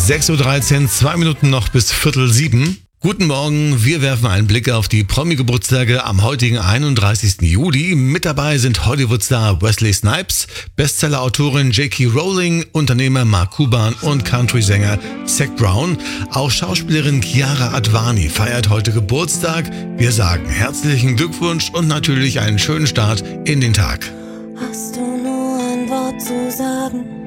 6.13 Uhr, 2 Minuten noch bis 6:45. Guten Morgen, wir werfen einen Blick auf die Promi-Geburtstage am heutigen 31. Juli. Mit dabei sind Hollywood-Star Wesley Snipes, Bestseller-Autorin J.K. Rowling, Unternehmer Mark Cuban und Country-Sänger Zac Brown. Auch Schauspielerin Chiara Advani feiert heute Geburtstag. Wir sagen herzlichen Glückwunsch und natürlich einen schönen Start in den Tag. Hast du nur ein Wort zu sagen?